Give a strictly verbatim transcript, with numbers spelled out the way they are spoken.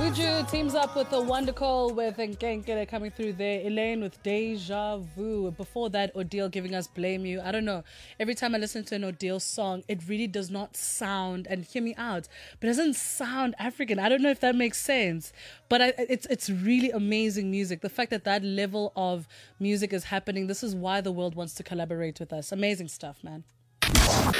Fuju teams up with the Wonder Call with Nkenkele coming through there. Elaine with Deja Vu. Before that, Odile giving us Blame You. I don't know. Every time I listen to an Odile song, it really does not sound, and hear me out, but it doesn't sound African. I don't know if that makes sense, but I, it's it's really amazing music. The fact that that level of music is happening, this is why the world wants to collaborate with us. Amazing stuff, man.